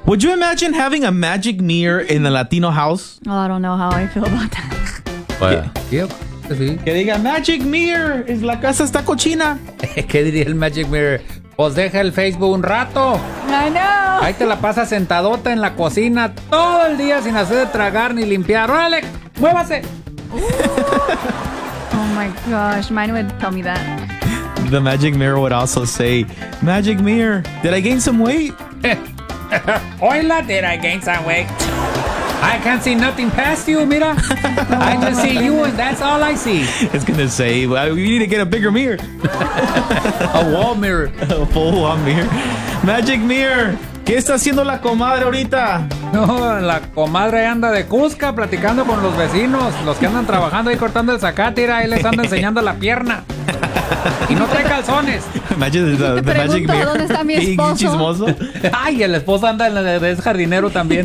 Would you imagine having a magic mirror in the Latino house? Oh, I don't know how I feel about that. Sí. Que diga, magic mirror, la casa está cochina. ¿Qué diría el Magic Mirror? Pues deja el Facebook un rato. I know. Ahí te la pasas sentadota en la cocina todo el día sin hacer de tragar ni limpiar. ¡Órale! ¡Muévase! Oh my gosh, mine would tell me that. The magic mirror would also say, magic mirror, did I gain some weight? Hola, did I gain some weight? I can't see nothing past you, mira. I just see you and that's all I see. It's gonna say, well, you need to get a bigger mirror. A wall mirror. A full wall mirror. Magic mirror, ¿qué está haciendo la comadre ahorita? No, la comadre anda de Cusca platicando con los vecinos, los que andan trabajando ahí cortando el zacate, ahí les anda enseñando la pierna. Y no trae calzones. Imagine the magic mirror. ¿Dónde está mi being esposo? chismoso. Ay, el esposo anda en la de jardinero también.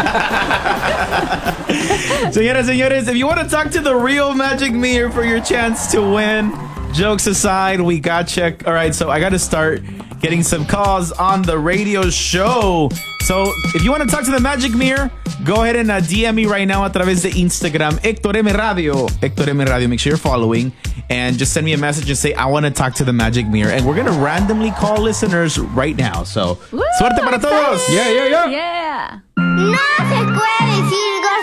Señoras, señores, if you want to talk to the real magic mirror for your chance to win, jokes aside, we got you. All right, so I got to start getting some calls on the radio show. So if you want to talk to the magic mirror, go ahead and DM me right now a través de Instagram, Héctor M Radio. Héctor M Radio, make sure you're following. And just send me a message and say, I want to talk to the magic mirror. And we're going to randomly call listeners right now. So, Woo, suerte para todos. Yeah. No se puede decir